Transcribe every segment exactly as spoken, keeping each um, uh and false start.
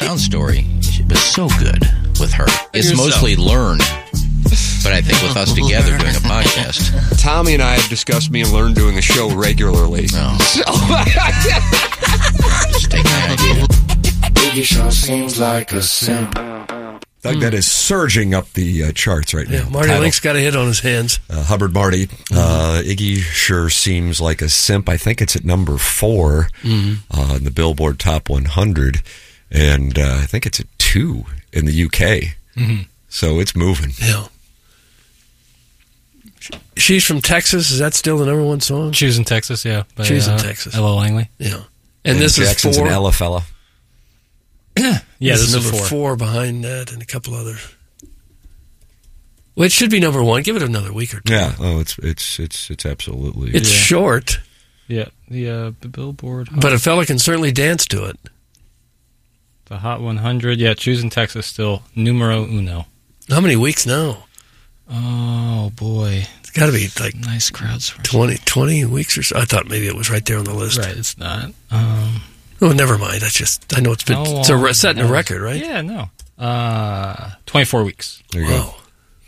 sound story was so good with her. It's Yourself. mostly learned, but I think with us together doing a podcast. Tommy and I have discussed me and Learn doing a show regularly. No. So, Just take my idea. Biggie sure seems like a simp. Doug, that is surging up the uh, charts right Yeah, now. Marty Title, Link's got a hit on his hands. uh, Hubbard Marty. Uh, Iggy sure seems like a simp. I think it's at number four Mm-hmm. uh, in the Billboard Top one hundred. And uh, I think it's at two in the U K. Mm-hmm. So it's moving. Yeah. She's from Texas. Is that still the number one song? She was in Texas, yeah. By, She's in uh, Texas. Ella Langley. Yeah. And, this Jackson's is four. an Ella fella. Yeah, this, this is is number four. four behind that and a couple others. Well, it should be number one. Give it another week or two. Yeah. Oh, it's it's it's it's absolutely. It's Yeah. short, Yeah, the uh, the Billboard. but a fella can certainly dance to it. The Hot one hundred. Yeah, choosing Texas still numero uno. How many weeks now? Oh boy, It's got to be like nice crowd source. twenty, twenty weeks or so. I thought maybe it was right there on the list. Right, it's not. Um, Oh, never mind. That's just, I know it's been, how it's a re- long setting a was- record, right? Yeah, no. Uh, twenty-four weeks. There you go. Wow.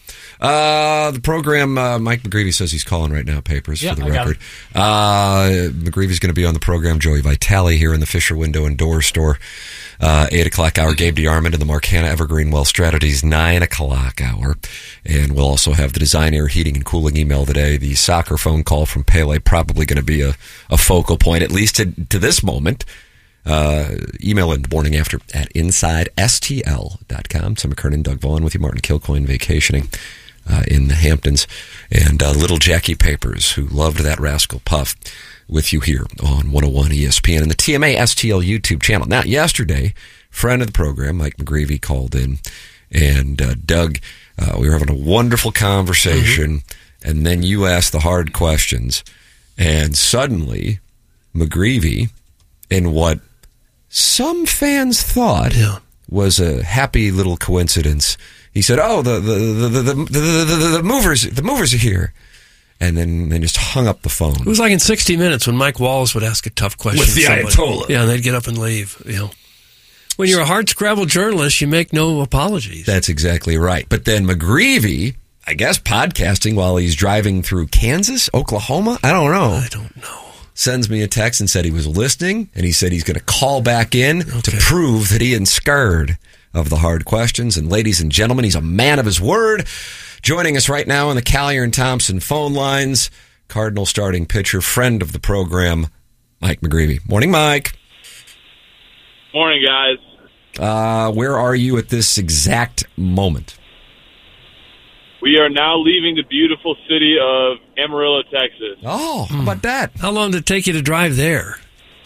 Uh, the program, uh, Mike McGreevy says he's calling right now, Papers, Yeah, for the I got record. Uh, McGreevy's going to be on the program. Joey Vitale here in the Fisher Window and Door Store. Uh, eight o'clock hour, Gabe DeArmond in the Mark Hanna Evergreen Wealth Strategies, nine o'clock hour. And we'll also have the Design Air Heating and Cooling email today. The soccer phone call from Pele, probably going to be a, a focal point, at least to, to this moment. Uh, email in the morning after at inside S T L dot com. Tim McKernan, Doug Vaughn with you, Martin Kilcoyne vacationing uh, in the Hamptons, and uh, little Jackie Papers, who loved that Rascal Puff, with you here on one oh one E S P N and the T M A S T L YouTube channel. Now, yesterday, friend of the program, Mike McGreevy, called in, and uh, Doug, uh, we were having a wonderful conversation, mm-hmm. and then you asked the hard questions, and suddenly, McGreevy, in what some fans thought Yeah. was a happy little coincidence, he said, "Oh, the the the the the, the, the, the movers the movers are here," and then then just hung up the phone. It was like in sixty minutes when Mike Wallace would ask a tough question. With the to somebody. Ayatollah. Yeah, and they'd get up and leave. You know, when you're a hard-scrabble journalist, you make no apologies. That's exactly right. But then McGreevy, I guess, podcasting while he's driving through Kansas, Oklahoma, I don't know. I don't know. Sends me a text and said he was listening, and he said he's going to call back in to Okay. prove that he isn't scared of the hard questions. And ladies and gentlemen, he's a man of his word. Joining us right now on the Callier and Thompson phone lines, Cardinal starting pitcher, friend of the program, Mike McGreevy. Morning, Mike. Morning, guys. Uh, where are you at this exact moment? We are now leaving the beautiful city of Amarillo, Texas. Oh, how about that? How long did it take you to drive there?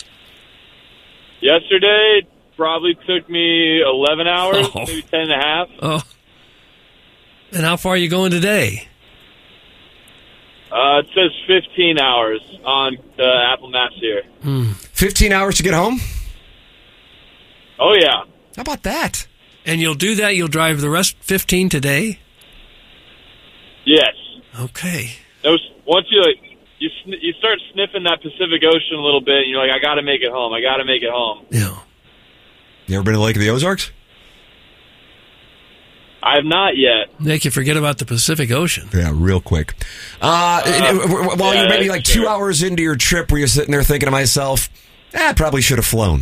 Yesterday probably took me eleven hours, Oh. maybe ten and a half. Oh. And how far are you going today? Uh, it says fifteen hours on uh, Apple Maps here. fifteen hours to get home? Oh, yeah. How about that? And you'll do that? You'll drive the rest fifteen today? Yes. Okay. That was, once you like, you sn- you start sniffing that Pacific Ocean a little bit, and you're like, I got to make it home. I got to make it home. Yeah. You ever been to Lake of the Ozarks? I have not yet. Make you forget about the Pacific Ocean. Yeah, real quick. Uh, Uh, while yeah, you're maybe like sure. two hours into your trip, where you're sitting there thinking to myself, eh, I probably should have flown.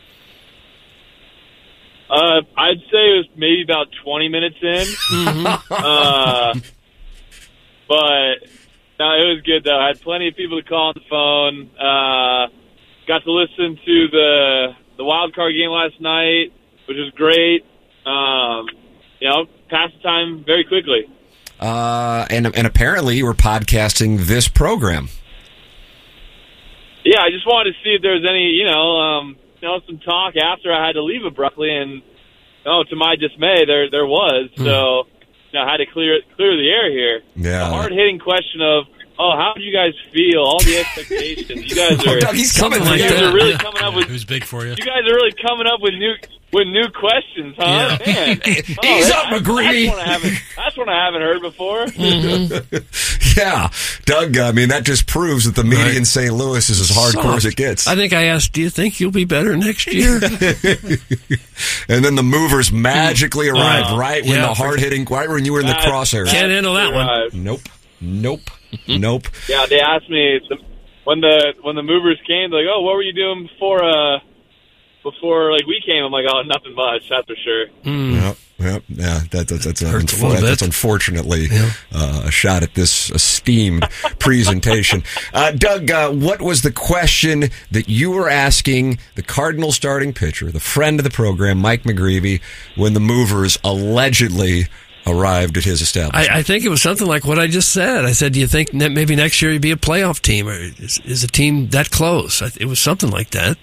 Uh, I'd say it was maybe about twenty minutes in. uh, but no, it was good though. I had plenty of people to call on the phone. Uh, got to listen to the the wild card game last night, which was great. Um, you know, passed the time very quickly. Uh, and and apparently you were podcasting this program. Yeah, I just wanted to see if there was any, you know, um, you know, some talk after I had to leave abruptly, and oh, to my dismay, there there was. Hmm. So, you know, I had to clear clear the air here. Yeah. The hard hitting question of, oh, how do you guys feel? All the expectations. You guys are, Oh, Doug, he's coming Something you like guys that. are really coming up with. It was big for you. You guys are really coming up with new with new questions, huh? Man. Oh, Ease that- up, McGreevy. That's one I haven't. That's one I haven't heard before. Yeah, Doug, I mean, that just proves that the media Right. in Saint Louis is as hardcore as it Soft. gets. I think I asked, do you think you'll be better next year? And then the movers magically arrived Uh, right when yeah, the hard-hitting, right when you were in the That's- crosshairs. Can't handle that one. Uh, Nope, nope, nope. Yeah, they asked me the, when the when the movers came. They're like, "Oh, what were you doing before uh before like we came?" I'm like, "Oh, nothing much, that's for sure." Yep, yep, yeah, that, that's that's, Hurts a unfor- little bit. that's unfortunately uh, a shot at this esteemed presentation. Uh, Doug, uh, what was the question that you were asking the Cardinal starting pitcher, the friend of the program, Mike McGreevy, when the movers allegedly arrived at his establishment? I, I think it was something like what I just said. I said, do you think that maybe next year you'd be a playoff team, or is, is a team that close? I, it was something like that.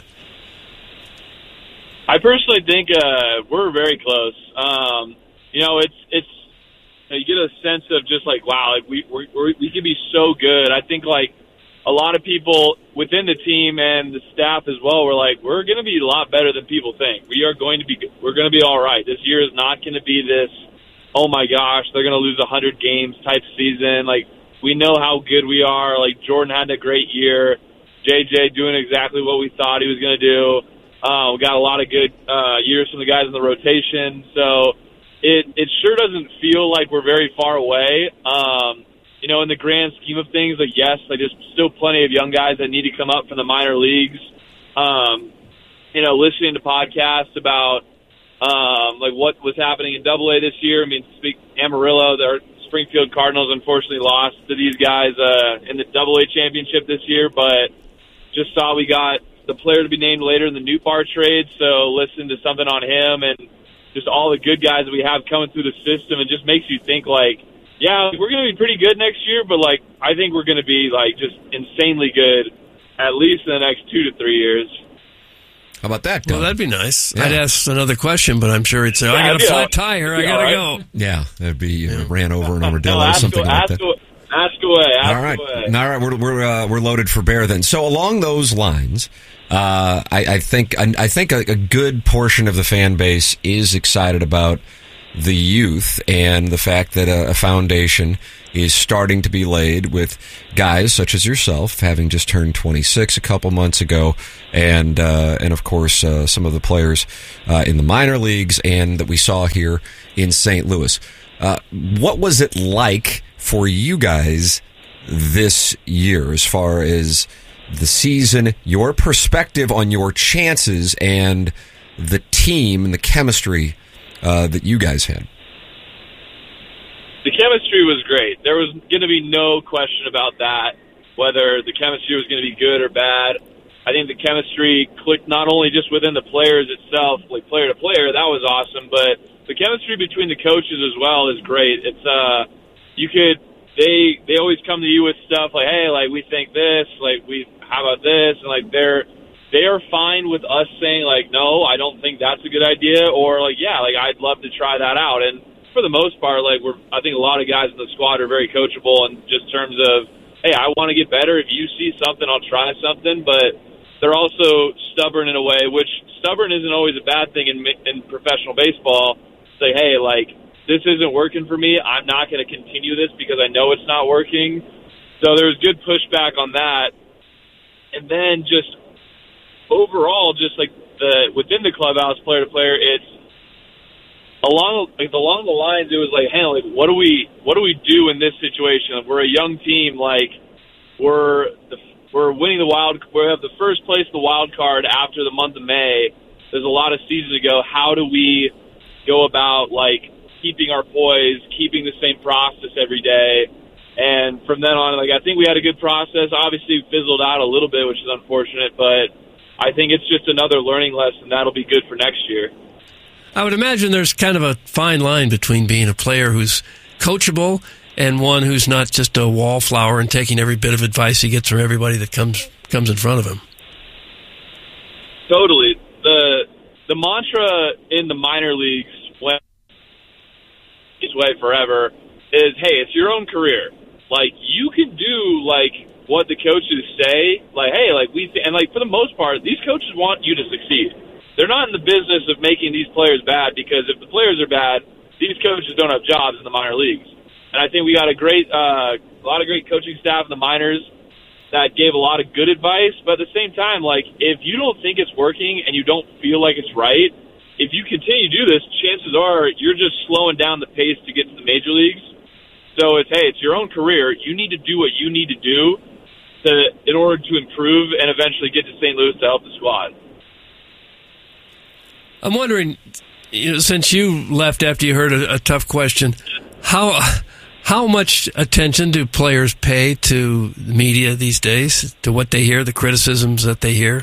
I personally think uh, we're very close. Um, you know, it's it's you get a sense of just like wow, like we we we we could be so good. I think like a lot of people within the team and the staff as well were like, we're going to be a lot better than people think. We are going to be we're going to be all right. This year is not going to be this, oh my gosh, they're going to lose one hundred games type season. Like, we know how good we are. Like, Jordan had a great year. J J doing exactly what we thought he was going to do. Uh, we got a lot of good uh, years from the guys in the rotation. So it, it sure doesn't feel like we're very far away. Um, you know, in the grand scheme of things, like, yes, like, there's still plenty of young guys that need to come up from the minor leagues. Um, you know, listening to podcasts about Um, like what was happening in Double A this year. I mean, speak Amarillo, their Springfield Cardinals unfortunately lost to these guys uh, in the Double A championship this year, but just saw we got the player to be named later in the Newbar trade, so listen to something on him and just all the good guys that we have coming through the system. It just makes you think like, yeah, we're going to be pretty good next year, but like I think we're going to be like just insanely good at least in the next two to three years. How about that, Doug? Well, that'd be nice. Yeah. I'd ask another question, but I'm sure he'd say, oh, Yeah, I got a yeah. flat tire. I Yeah, got to all right. go. Yeah, that'd be uh, ran over an No, armadillo, ask, something like ask, that. away, ask away. Ask All right, away. all right. We're we're uh, we're loaded for bear then. So along those lines, uh, I, I think I, I think a, a good portion of the fan base is excited about the youth and the fact that a, a foundation is starting to be laid with guys such as yourself, having just turned twenty-six a couple months ago, and uh, and of course uh, some of the players uh, in the minor leagues and that we saw here in Saint Louis. Uh, what was it like for you guys this year as far as the season, your perspective on your chances and the team and the chemistry uh, that you guys had? The chemistry was great. There was going to be no question about that, whether the chemistry was going to be good or bad. I think the chemistry clicked not only just within the players itself, like player to player, that was awesome, but the chemistry between the coaches as well is great. It's uh, you could they they always come to you with stuff like, hey, like we think this, like we how about this, and like they're they are fine with us saying like, no, I don't think that's a good idea, or like, yeah, like I'd love to try that out. And for the most part, like we're I think a lot of guys in the squad are very coachable in just terms of, hey, I want to get better. If you see something, I'll try something, but they're also stubborn in a way, which stubborn isn't always a bad thing in in professional baseball. Say, hey, like, this isn't working for me. I'm not going to continue this because I know it's not working. So there was good pushback on that. And then just overall, just like the within the clubhouse, player to player, it's along like along the lines. It was like, hey, like, what do we what do we do in this situation? We're a young team, like we're the, we're winning the wild. We have the first place the wild card after the month of May. There's a lot of season to go. How do we go about like keeping our poise, keeping the same process every day? And from then on, like I think we had a good process. Obviously, fizzled out a little bit, which is unfortunate, but I think it's just another learning lesson that'll be good for next year. I would imagine there's kind of a fine line between being a player who's coachable and one who's not just a wallflower and taking every bit of advice he gets from everybody that comes comes in front of him. Totally. The the mantra in the minor leagues, when his way forever, is, hey, it's your own career. Like, you can do, like, what the coaches say. Like, hey, like, we, th- and, like, for the most part, these coaches want you to succeed. They're not in the business of making these players bad, because if the players are bad, these coaches don't have jobs in the minor leagues. And I think we got a great, uh, a lot of great coaching staff in the minors that gave a lot of good advice. But at the same time, like, if you don't think it's working and you don't feel like it's right, if you continue to do this, chances are you're just slowing down the pace to get to the major leagues. So it's, hey, it's your own career. You need to do what you need to do to, in order to improve and eventually get to Saint Louis to help the squad. I'm wondering, you know, since you left after you heard a, a tough question, how how much attention do players pay to the media these days, to what they hear, the criticisms that they hear?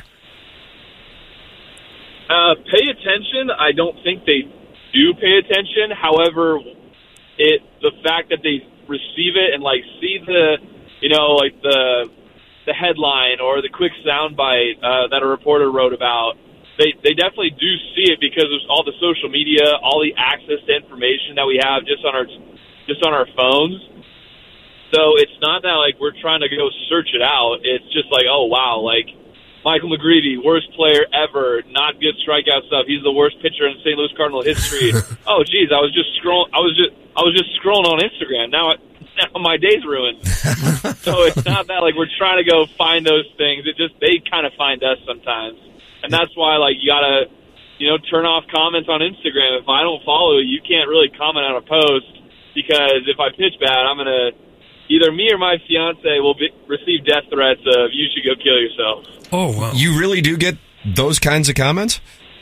Uh, pay attention. I don't think they do pay attention. However, it the fact that they receive it and like see the, you know, like the the headline or the quick soundbite uh, that a reporter wrote about, they they definitely do see it because of all the social media, all the access to information that we have just on our just on our phones. So it's not that like we're trying to go search it out. It's just like, oh wow, like Michael McGreevy, worst player ever, not good strikeout stuff. He's the worst pitcher in Saint Louis Cardinal history. Oh geez, I was just scrolling. I was just I was just scrolling on Instagram. Now, it, now my day's ruined. So it's not that like we're trying to go find those things. It just they kind of find us sometimes, and that's why like you gotta, you know, turn off comments on Instagram. If I don't follow you, you can't really comment on a post because if I pitch bad, I'm gonna either me or my fiance will be, receive death threats of you should go kill yourself. Oh wow! You really do get those kinds of comments?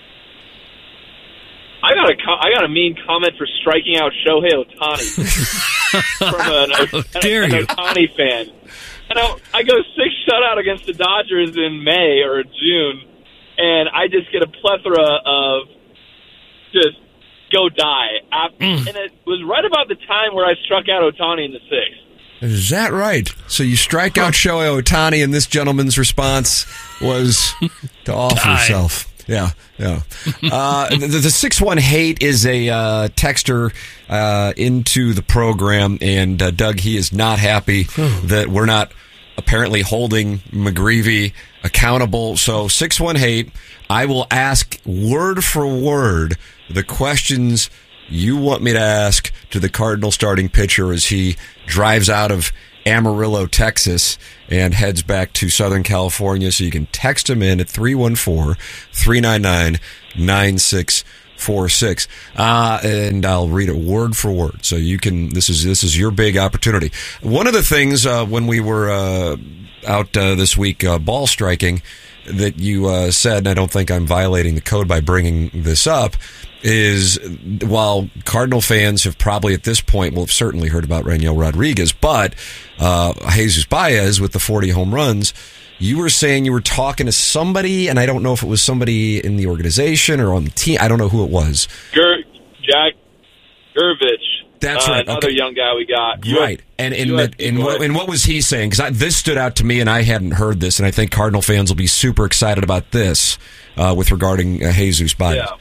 I got a I got a mean comment for striking out Shohei Ohtani from an, How dare an, an you. Ohtani fan. And I, I go six shutout against the Dodgers in May or June, and I just get a plethora of just go die. After, Mm. And it was right about the time where I struck out Ohtani in the sixth. Is that right? So you strike out Shohei Ohtani, and this gentleman's response was to off Die. yourself. Yeah, yeah. Uh, the, the six one hate is a uh, texter uh, into the program, and uh, Doug, he is not happy that we're not apparently holding McGreevy accountable. So six one hate, I will ask word for word the questions you want me to ask to the Cardinal starting pitcher as he drives out of Amarillo, Texas, and heads back to Southern California. So you can text him in at three one four, three nine nine, nine six four six. Uh, and I'll read it word for word. So you can, this is, this is your big opportunity. One of the things, uh, when we were, uh, out, uh, this week, uh, ball striking that you, uh, said, and I don't think I'm violating the code by bringing this up, is while Cardinal fans have probably at this point, well, have certainly heard about Raniel Rodriguez, but uh, Jesus Baez with the forty home runs, you were saying you were talking to somebody, and I don't know if it was somebody in the organization or on the team. I don't know who it was. Ger- Jack Gervich. That's uh, right. Another Okay. young guy we got. Right. And and, U S and, what, and what was he saying? Because this stood out to me, and I hadn't heard this, and I think Cardinal fans will be super excited about this uh, with regarding uh, Jesus Baez. Yeah.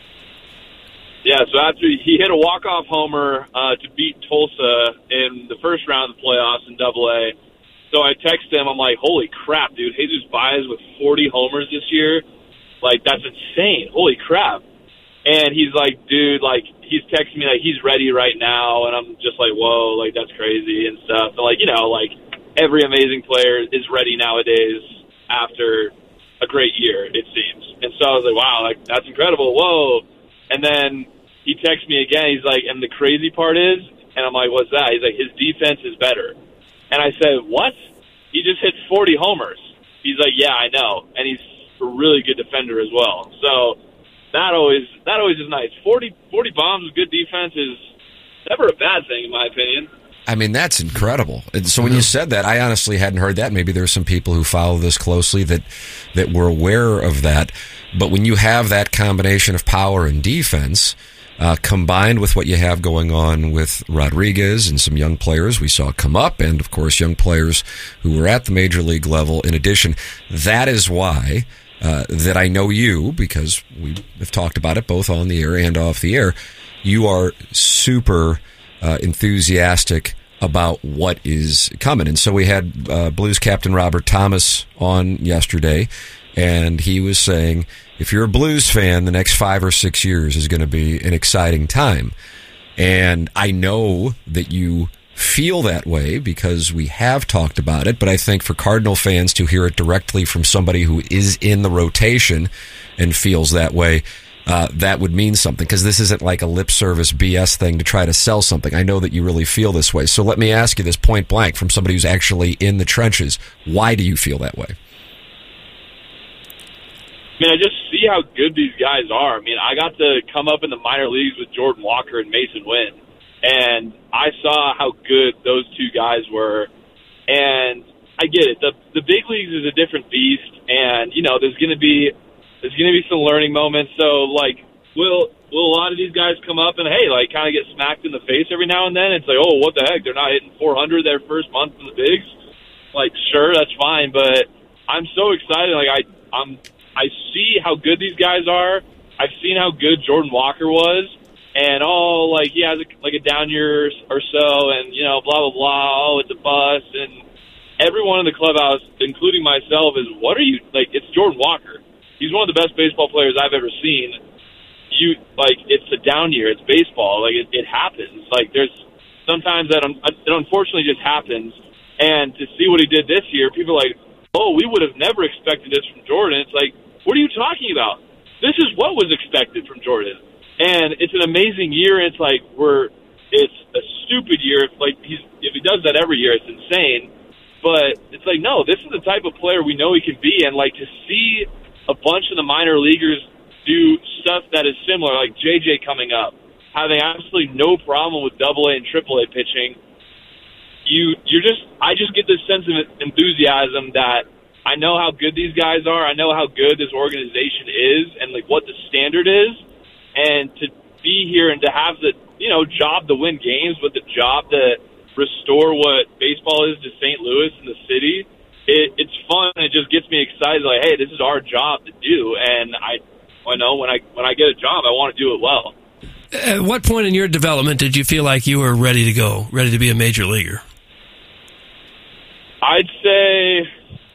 Yeah, so after he hit a walk-off homer uh, to beat Tulsa in the first round of the playoffs in Double A. So I text him. I'm like, holy crap, dude. Jesus Baez with forty homers this year. Like, that's insane. Holy crap. And he's like, dude, like, he's texting me like he's ready right now. And I'm just like, whoa, like, that's crazy and stuff. And, like, you know, like, every amazing player is ready nowadays after a great year, it seems. And so I was like, wow, like, that's incredible. Whoa. And then he texts me again. He's like, and the crazy part is, and I'm like, what's that? He's like, his defense is better. And I said, what? He just hit forty homers. He's like, yeah, I know. And he's a really good defender as well. So that always that always is nice. forty, forty bombs with good defense is never a bad thing, in my opinion. I mean, that's incredible. And so when you said that, I honestly hadn't heard that. Maybe there's some people who follow this closely that, that were aware of that. But when you have that combination of power and defense, uh, combined with what you have going on with Rodriguez and some young players we saw come up, and of course young players who were at the major league level in addition, that is why uh, that I know you, because we have talked about it both on the air and off the air, you are super uh, enthusiastic about what is coming. And so we had uh, Blues captain Robert Thomas on yesterday, and he was saying, if you're a Blues fan, the next five or six years is going to be an exciting time. And I know that you feel that way because we have talked about it, but I think for Cardinal fans to hear it directly from somebody who is in the rotation and feels that way, uh, that would mean something, because this isn't like a lip service B S thing to try to sell something. I know that you really feel this way. So let me ask you this point blank from somebody who's actually in the trenches. Why do you feel that way? I mean, I just see how good these guys are. I mean, I got to come up in the minor leagues with Jordan Walker and Mason Wynn, and I saw how good those two guys were. And I get it. The the big leagues is a different beast, and, you know, there's going to be there's going to be some learning moments. So, like, will will a lot of these guys come up and, hey, like, kind of get smacked in the face every now and then? It's like, oh, what the heck? They're not hitting four hundred their first month in the bigs? Like, sure, that's fine, but I'm so excited. Like, I I'm I see how good these guys are. I've seen how good Jordan Walker was, and oh, like he has a, like a down year or so, and you know, blah blah blah. Oh, it's a bust, and everyone in the clubhouse, including myself, is what are you like? It's Jordan Walker. He's one of the best baseball players I've ever seen. You like it's a down year. It's baseball. Like it, it happens. Like there's sometimes that um, it unfortunately just happens. And to see what he did this year, people are like, oh, we would have never expected this from Jordan. It's like, what are you talking about? This is what was expected from Jordan. And it's an amazing year. It's like we're it's a stupid year. If like he's if he does that every year, it's insane. But it's like, no, this is the type of player we know he can be. And like to see a bunch of the minor leaguers do stuff that is similar, like J J coming up, having absolutely no problem with double A and triple A pitching. You, you're just, I just get this sense of enthusiasm that I know how good these guys are. I know how good this organization is and like what the standard is. And to be here and to have the, you know, job to win games, but the job to restore what baseball is to Saint Louis and the city, it, it's fun. It just gets me excited. Like, hey, this is our job to do. And I, I know when I, when I get a job, I want to do it well. At what point in your development did you feel like you were ready to go, ready to be a major leaguer? I'd say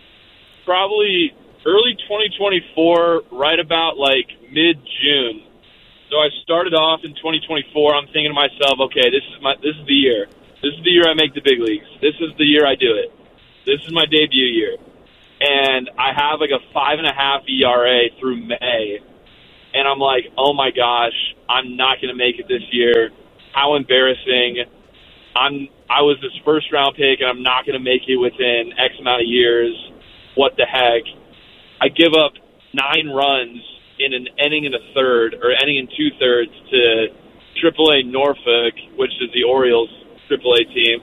probably early twenty twenty-four, right about like mid-June. So I started off in twenty twenty-four. I'm thinking to myself, okay, this is my this is the year. This is the year I make the big leagues. This is the year I do it. This is my debut year. And I have like a five and a half E R A through May. And I'm like, oh my gosh, I'm not going to make it this year. How embarrassing. I'm I was this first round pick and I'm not going to make it within X amount of years. What the heck? I give up nine runs in an inning and a third, or inning and two thirds to triple A Norfolk, which is the Orioles triple A team.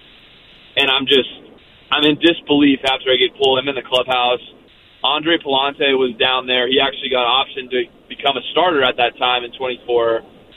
And I'm just, I'm in disbelief after I get pulled. I'm in the clubhouse. Andre Palante was down there. He actually got optioned to become a starter at that time in twenty-four.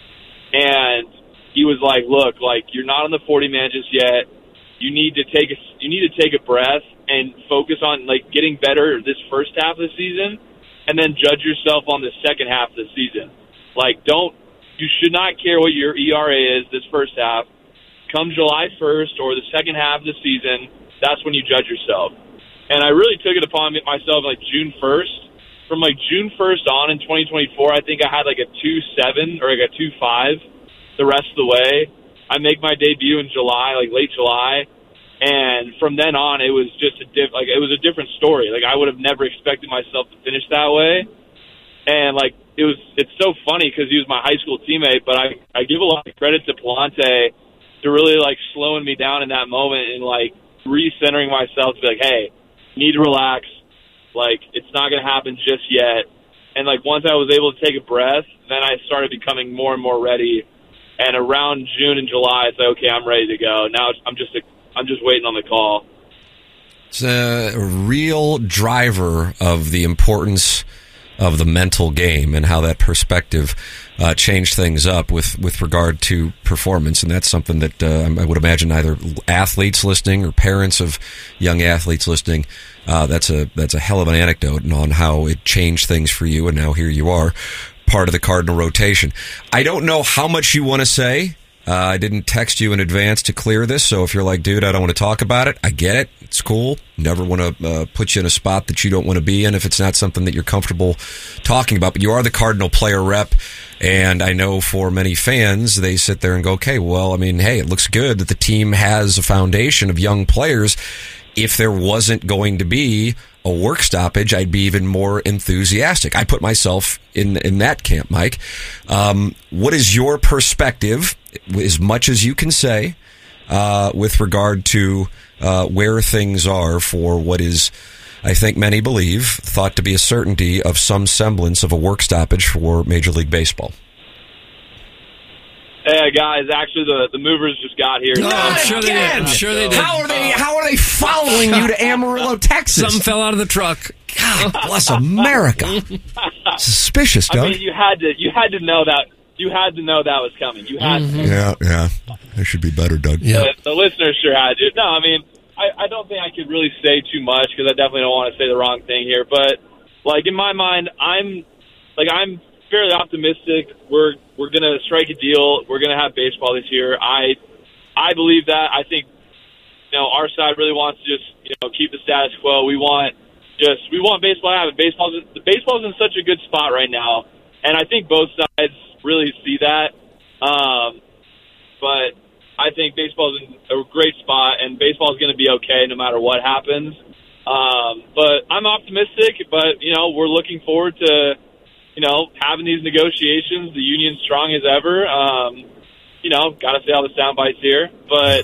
And he was like, look, like, you're not on the forty-man just yet. You need to take a, you need to take a breath and focus on, like, getting better this first half of the season, and then judge yourself on the second half of the season. Like, don't, you should not care what your E R A is this first half. Come July first or the second half of the season, that's when you judge yourself. And I really took it upon myself, like, June first. From, like, June first on in twenty twenty-four, I think I had, like, a two seven or, like, a two five. The rest of the way. I make my debut in July, like late July, and from then on, it was just a diff- like it was a different story. Like I would have never expected myself to finish that way, and like it was. It's so funny because he was my high school teammate, but I I give a lot of credit to Palante to really like slowing me down in that moment and like recentering myself to be like, hey, you need to relax. Like it's not going to happen just yet. And like once I was able to take a breath, then I started becoming more and more ready. And around June and July, it's like, okay, I'm ready to go. Now I'm just I'm just waiting on the call. It's a real driver of the importance of the mental game and how that perspective uh, changed things up with, with regard to performance. And that's something that uh, I would imagine either athletes listening or parents of young athletes listening, uh, that's a that's a hell of an anecdote on how it changed things for you. And now here you are, part of the Cardinal rotation. I don't know how much you want to say. Uh, I didn't text you in advance to clear this, so if you're like, dude, I don't want to talk about it, I get it. It's cool. Never want to uh, put you in a spot that you don't want to be in if it's not something that you're comfortable talking about. But you are the Cardinal player rep. And I know for many fans, they sit there and go, okay, well, I mean, hey, it looks good that the team has a foundation of young players. If there wasn't going to be a work stoppage, I'd be even more enthusiastic. I put myself in in that camp, Mike. Um, what is your perspective, as much as you can say, uh, with regard to uh, where things are for what is, I think many believe, thought to be a certainty of some semblance of a work stoppage for Major League Baseball? Hey guys, actually the, the movers just got here. No, I'm sure they did. I'm sure they did. How are they? How are they following you to Amarillo, Texas? Something fell out of the truck. God bless America. Suspicious, Doug. I mean, you had to you had to know that you had to know that was coming. You had Mm-hmm. to. Yeah, yeah. That should be better, Doug. Yeah. The, the listeners sure had to. No, I mean, I, I don't think I could really say too much because I definitely don't want to say the wrong thing here. But like in my mind, I'm like I'm fairly optimistic. We're we're gonna strike a deal. We're gonna have baseball this year. I I believe that. I think you know our side really wants to just you know keep the status quo. We want just we want baseball to happen. Baseball's the baseball's in such a good spot right now, and I think both sides really see that. Um, but I think baseball's in a great spot, and baseball's going to be okay no matter what happens. Um, but I'm optimistic. But you know we're looking forward to. You know, having these negotiations, the union's strong as ever. Um, you know, got to say all the sound bites here, but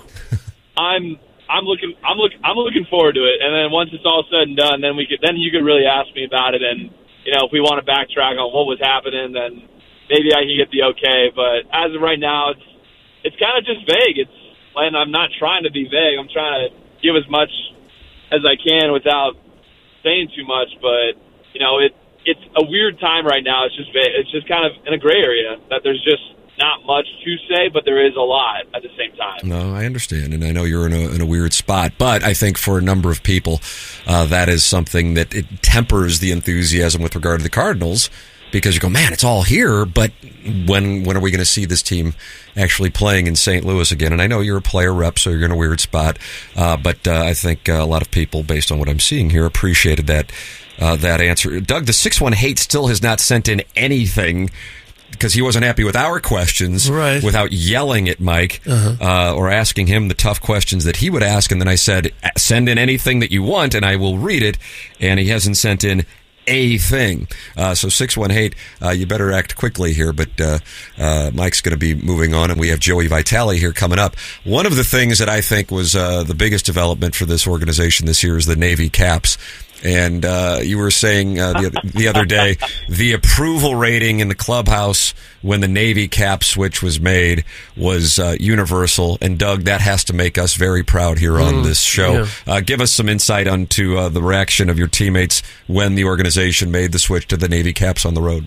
I'm I'm looking I'm look I'm looking forward to it. And then once it's all said and done, then we could then you could really ask me about it. And you know, if we want to backtrack on what was happening, then maybe I can get the okay. But as of right now, it's it's kind of just vague. It's and I'm not trying to be vague. I'm trying to give as much as I can without saying too much. But you know, it. It's a weird time right now. It's just it's just kind of in a gray area that there's just not much to say, but there is a lot at the same time. No, I understand, and I know you're in a, in a weird spot, but I think for a number of people, uh, that is something that it tempers the enthusiasm with regard to the Cardinals, because you go, man, it's all here, but when when are we going to see this team actually playing in Saint Louis again? And I know you're a player rep, so you're in a weird spot, uh, but uh, I think uh, a lot of people, based on what I'm seeing here, appreciated that uh, that answer. Doug, the six one hate still has not sent in anything because he wasn't happy with our questions, right, without yelling at Mike uh-huh. uh, or asking him the tough questions that he would ask. And then I said, send in anything that you want, and I will read it. And he hasn't sent in a thing. Uh, so six one eight, uh, you better act quickly here, but uh, uh, Mike's going to be moving on, and we have Joey Vitale here coming up. One of the things that I think was uh, the biggest development for this organization this year is the Navy caps. And uh, you were saying uh, the, the other day, the approval rating in the clubhouse when the Navy cap switch was made was uh, universal. And Doug, that has to make us very proud here on mm, this show. Yeah. Uh, give us some insight onto uh, the reaction of your teammates when the organization made the switch to the Navy caps on the road.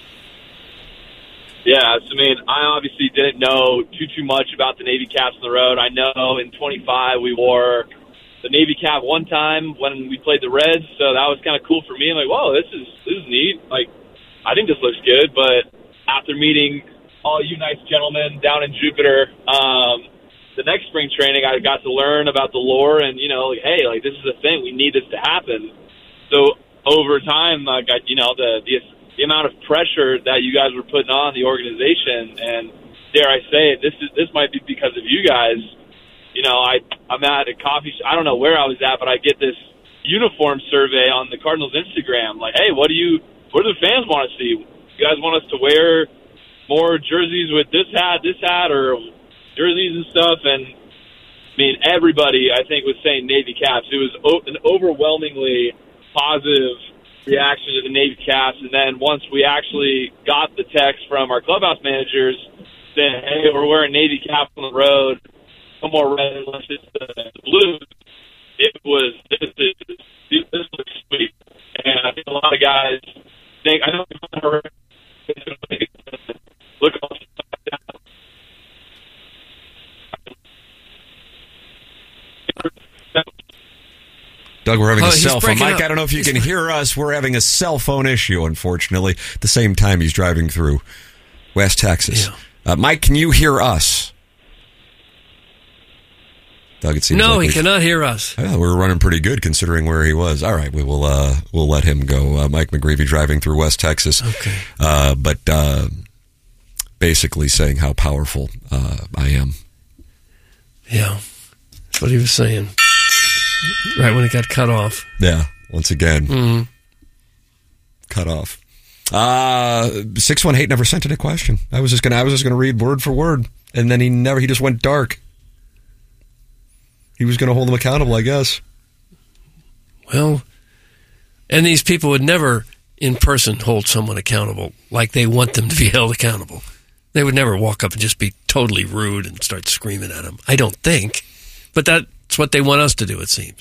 Yeah, I mean, I obviously didn't know too too much about the Navy caps on the road. I know in twenty-five we wore the Navy cap one time when we played the Reds, so that was kind of cool for me. I'm like, whoa, this is this is neat. Like, I think this looks good. But after meeting all you nice gentlemen down in Jupiter, um, the next spring training, I got to learn about the lore, and you know, like, hey, like this is a thing. We need this to happen. So over time, like, I, you know, the, the the amount of pressure that you guys were putting on the organization, and dare I say it, this is this might be because of you guys. You know, I, I'm at a coffee shop. I don't know where I was at, but I get this uniform survey on the Cardinals Instagram. Like, hey, what do you, what do the fans want to see? You guys want us to wear more jerseys with this hat, this hat, or jerseys and stuff? And, I mean, everybody, I think, was saying Navy caps. It was o- an overwhelmingly positive reaction to the Navy caps. And then once we actually got the text from our clubhouse managers saying, hey, we're wearing Navy caps on the road, no more red unless it's the, the blue. It was this, this, this, this looks sweet, and I think a lot of guys think I know look all Doug, we're having oh, a cell phone. Mike, up. I don't know if you can hear us. We're having a cell phone issue, unfortunately, at the same time he's driving through West Texas. Yeah. Uh, Mike, can you hear us? Doug, it seems no, like he cannot hear us. Yeah, we were running pretty good considering where he was. All right, we will uh, we'll let him go. Uh, Mike McGreevy driving through West Texas. Okay. Uh, but uh, basically saying how powerful uh, I am. Yeah, that's what he was saying. Right when it got cut off. Yeah, once again, mm-hmm. cut off. Uh, six one eight never sent in a question. I was just gonna, I was just gonna read word for word, and then he never, he just went dark. He was gonna hold him accountable, I guess. Well, and these people would never, in person, hold someone accountable like they want them to be held accountable. They would never walk up and just be totally rude and start screaming at them. I don't think. But that's what they want us to do, it seems.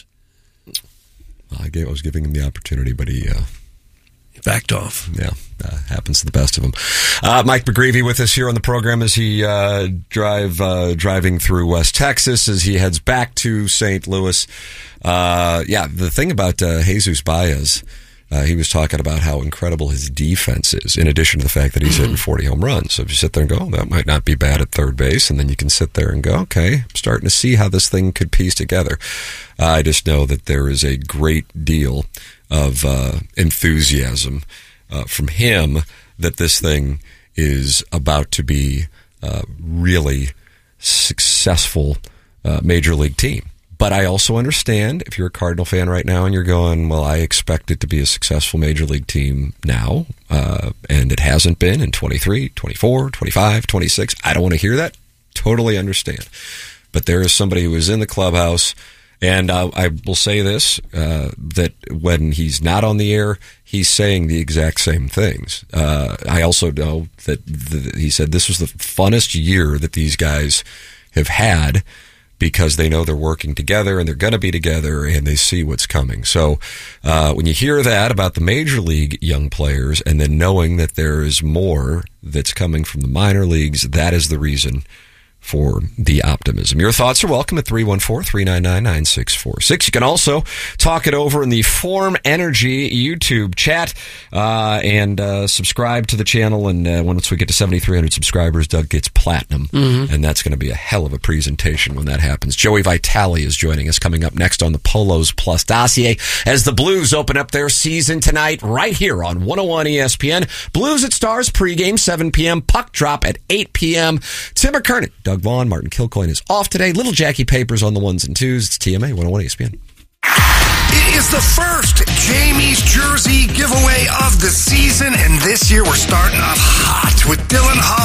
Well, I, gave, I was giving him the opportunity, but he... Uh, he backed off. Yeah, uh, happens to the best of them. Uh, Mike McGreevy with us here on the program as he uh, drive uh, driving through West Texas as he heads back to Saint Louis. Uh, yeah, the thing about uh, Jesus Baez... Uh, he was talking about how incredible his defense is, in addition to the fact that he's hitting forty home runs. So if you sit there and go, oh, that might not be bad at third base, and then you can sit there and go, okay, I'm starting to see how this thing could piece together. Uh, I just know that there is a great deal of uh, enthusiasm uh, from him that this thing is about to be a really successful uh, major league team. But I also understand if you're a Cardinal fan right now and you're going, well, I expect it to be a successful major league team now, uh, and it hasn't been in twenty-three, twenty-four, twenty-five, twenty-six. I don't want to hear that. Totally understand. But there is somebody who is in the clubhouse, and uh, I will say this, uh, that when he's not on the air, he's saying the exact same things. Uh, I also know that the, he said this was the funnest year that these guys have had, because they know they're working together and they're going to be together and they see what's coming. So uh, when you hear that about the major league young players and then knowing that there is more that's coming from the minor leagues, that is the reason for the optimism. Your thoughts are welcome at three one four, three nine nine, nine six four six. You can also talk it over in the Form Energy YouTube chat uh, and uh, subscribe to the channel. And uh, once we get to seventy-three hundred subscribers, Doug gets platinum. Mm-hmm. And that's going to be a hell of a presentation when that happens. Joey Vitale is joining us coming up next on the Polos Plus dossier as the Blues open up their season tonight right here on one oh one E S P N. Blues at Stars pregame, seven p.m. Puck drop at eight p.m. Tim McKernan, Doug Vaughn, Martin Kilcoyne is off today. Little Jackie Papers on the ones and twos. It's T M A one oh one E S P N. It is the first Jamie's Jersey giveaway of the season, and this year we're starting off hot with Dylan Hall